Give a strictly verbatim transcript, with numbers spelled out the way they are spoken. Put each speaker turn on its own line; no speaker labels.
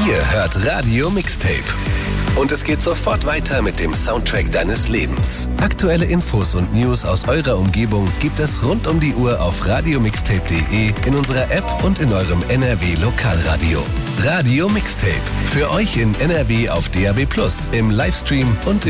Ihr hört Radio Mixtape. Und es geht sofort weiter mit dem Soundtrack deines Lebens. Aktuelle Infos und News aus eurer Umgebung gibt es rund um die Uhr auf radiomixtape punkt de, in unserer App und in eurem N R W-Lokalradio. Radio Mixtape. Für euch in N R W auf D A B plus, im Livestream und im